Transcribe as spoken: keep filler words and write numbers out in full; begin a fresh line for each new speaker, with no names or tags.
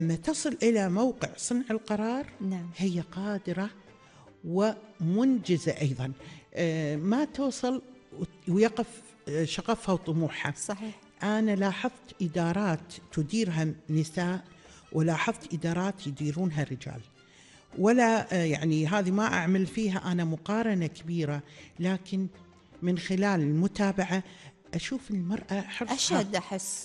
لما تصل إلى موقع صنع القرار
نعم.
هي قادرة ومنجزة أيضا، آه، ما توصل ويقف آه، شغفها وطموحها.
صحيح.
أنا لاحظت إدارات تديرها نساء، ولاحظت إدارات يديرونها رجال، ولا آه، يعني هذه ما أعمل فيها أنا مقارنة كبيرة، لكن من خلال المتابعة أشوف المرأة حرصها
أشد أحس